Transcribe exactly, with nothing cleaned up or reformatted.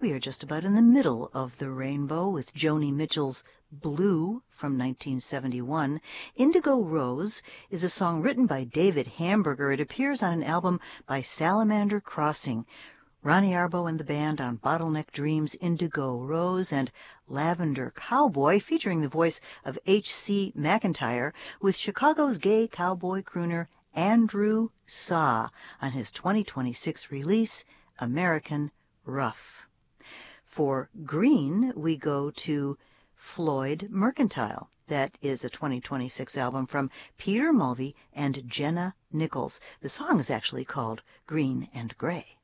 We are just about in the middle of the rainbow with Joni Mitchell's Blue from nineteen seventy-one. Indigo Rose is a song written by David Hamburger. It appears on an album by Salamander Crossing. Ronnie Arbo and the band on Bottleneck Dreams' Indigo Rose, and Lavender Cowboy, featuring the voice of H C McIntyre, with Chicago's gay cowboy crooner Andrew Saw on his twenty twenty-six release, American Rough. For Green, we go to Floyd Mercantile. That is a twenty twenty-six album from Peter Mulvey and Jenna Nichols. The song is actually called Green and Gray.